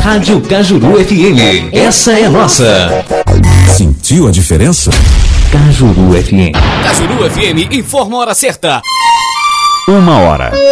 Rádio Cajuru FM. Essa é nossa. Sentiu a diferença? Cajuru FM. Cajuru FM informa a hora certa. 1 hora.